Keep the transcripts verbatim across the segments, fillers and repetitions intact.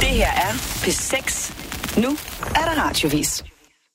Det her er P seks. Nu er der radiovis.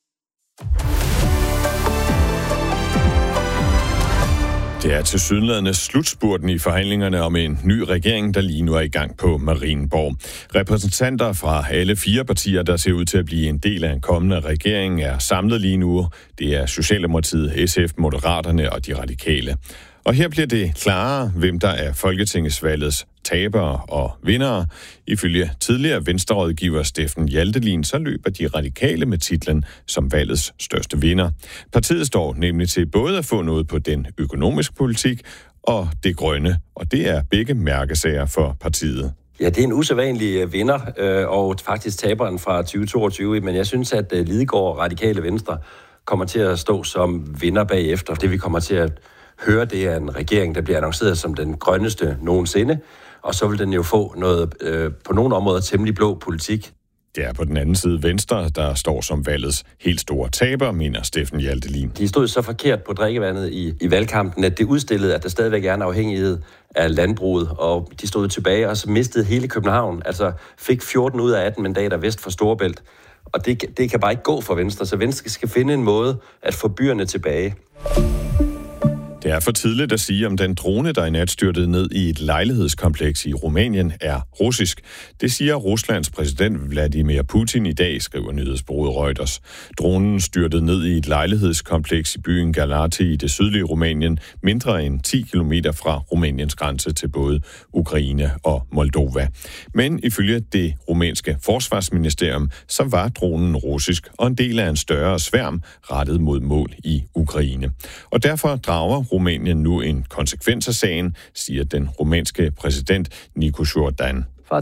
Det er tilsyneladende slutspurten i forhandlingerne om en ny regering, der lige nu er i gang på Marienborg. Repræsentanter fra alle fire partier, der ser ud til at blive en del af en kommende regering, er samlet lige nu. Det er Socialdemokratiet, S F, Moderaterne og de Radikale. Og her bliver det klarere, hvem der er folketingsvalgets tabere og vindere. Ifølge tidligere venstrerådgiver Steffen Hjaltelin, så løber de Radikale med titlen som valgets største vinder. Partiet står nemlig til både at få noget på den økonomiske politik og det grønne, og det er begge mærkesager for partiet. Ja, det er en usædvanlig vinder, øh, og faktisk taberen fra tyve toogtyve, men jeg synes, at øh, Lidegaard Radikale Venstre kommer til at stå som vinder bagefter. Det vi kommer til at høre, det er en regering, der bliver annonceret som den grønneste nogensinde, og så vil den jo få noget øh, på nogle områder temmelig blå politik. Det er på den anden side Venstre, der står som valgets helt store taber, mener Steffen Hjaltelin. De stod så forkert på drikkevandet i, i valgkampen, at det udstillede, at der stadigvæk er en afhængighed af landbruget, og de stod tilbage og så mistede hele København, altså fik fjorten ud af atten mandater vest for Storebælt. Og det, det kan bare ikke gå for Venstre, så Venstre skal finde en måde at få byerne tilbage. Det er for tidligt at sige, om den drone, der i nat styrtede ned i et lejlighedskompleks i Rumænien, er russisk. Det siger Ruslands præsident Vladimir Putin i dag, skriver nyhedsbureauet Reuters. Dronen styrtede ned i et lejlighedskompleks i byen Galati i det sydlige Rumænien, mindre end ti kilometer fra Rumæniens grænse til både Ukraine og Moldova. Men ifølge det rumænske forsvarsministerium, så var dronen russisk og en del af en større sværm rettet mod mål i Ukraine. Og derfor drager Rumænien nu en konsekvens af sagen, siger den rumænske præsident Nicu Jordan.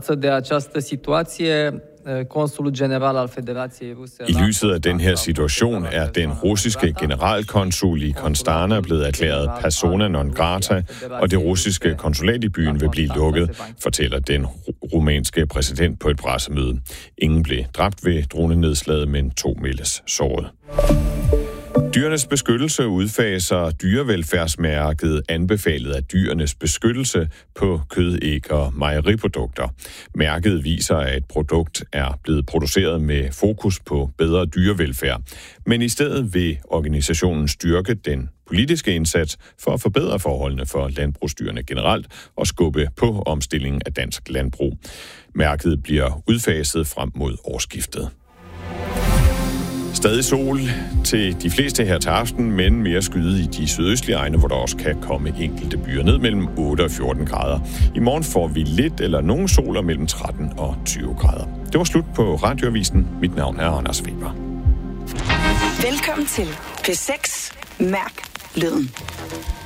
I lyset af den her situation er den russiske generalkonsul i Constanta blevet erklæret persona non grata, og det russiske konsulat i byen vil blive lukket, fortæller den rumænske præsident på et pressemøde. Ingen blev dræbt ved dronenedslaget, men to meldes såret. Dyrenes Beskyttelse udfaser dyrevelfærdsmærket anbefalet af Dyrenes Beskyttelse på kød, æg og mejeriprodukter. Mærket viser, at et produkt er blevet produceret med fokus på bedre dyrevelfærd, men i stedet vil organisationen styrke den politiske indsats for at forbedre forholdene for landbrugsdyrene generelt og skubbe på omstillingen af dansk landbrug. Mærket bliver udfaset frem mod årsskiftet. Stadig sol til de fleste her til aften, men mere skyde i de sydøstlige egne, hvor der også kan komme enkelte byer ned mellem otte og fjorten grader. I morgen får vi lidt eller nogen sol og mellem tretten og tyve grader. Det var slut på Radioavisen. Mit navn er Anders Weber. Velkommen til P seks. Mærk lyden.